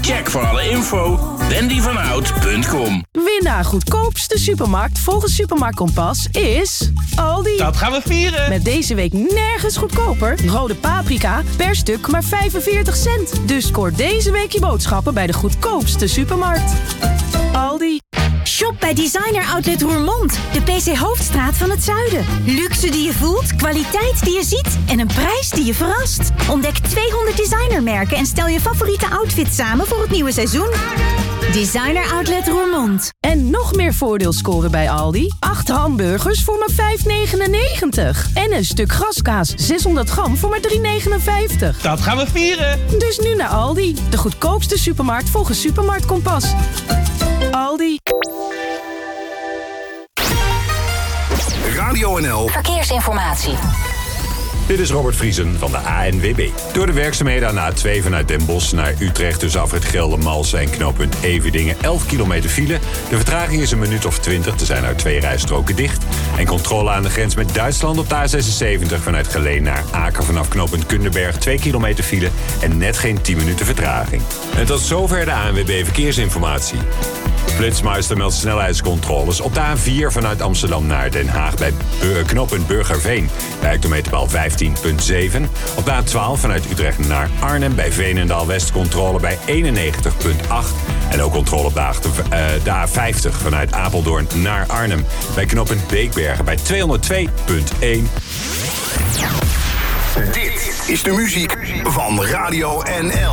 Check voor alle info wendyvanhout.com. Winnaar goedkoopste supermarkt volgens Supermarkt Kompas is Aldi. Dat gaan we vieren. Met deze week nergens goedkoper. Rode paprika per stuk maar 45 cent. Dus scoor deze week je boodschappen bij de goedkoopste supermarkt. Aldi. Shop bij Designer Outlet Roermond, de PC Hoofdstraat van het Zuiden. Luxe die je voelt, kwaliteit die je ziet en een prijs die je verrast. Ontdek 200 designermerken en stel je favoriete outfit samen voor het nieuwe seizoen. Designer Outlet Roermond. En nog meer voordeel scoren bij Aldi. 8 hamburgers voor maar €5,99. En een stuk graskaas 600 gram voor maar €3,59. Dat gaan we vieren. Dus nu naar Aldi, de goedkoopste supermarkt volgens Supermarkt Kompas. Aldi. Radio NL Verkeersinformatie. Dit is Robert Vriesen van de ANWB. Door de werkzaamheden aan de A2 vanuit Den Bosch naar Utrecht tussen afrit Geldermalsen en knooppunt Everdingen 11 kilometer file. De vertraging is een minuut of 20. Er zijn 2 rijstroken dicht. En controle aan de grens met Duitsland op de A76 vanuit Geleen naar Aken vanaf knooppunt Kunderberg 2 kilometer file en net geen 10 minuten vertraging. En tot zover de ANWB Verkeersinformatie. Flitsmeister meldt snelheidscontroles op de A4 vanuit Amsterdam naar Den Haag bij knooppunt Burgerveen. Bij hectometerpaal 15.7. Op de A12 vanuit Utrecht naar Arnhem bij Veenendaal West controle bij 91.8. En ook controle op de A50 vanuit Apeldoorn naar Arnhem bij knooppunt Beekbergen bij 202.1. Dit is de muziek van Radio NL.